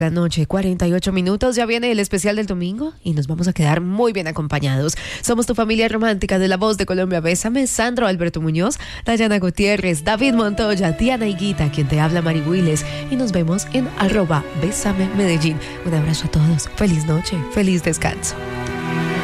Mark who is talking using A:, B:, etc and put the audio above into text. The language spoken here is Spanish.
A: La noche, 48 minutos, ya viene el especial del domingo y nos vamos a quedar muy bien acompañados. Somos tu familia romántica de La Voz de Colombia. Bésame, Sandro Alberto Muñoz, Dayana Gutiérrez, David Montoya, Diana Higuita, quien te habla, Mari Willes, y nos vemos en @Bésame Medellín. Un abrazo a todos, feliz noche, feliz descanso.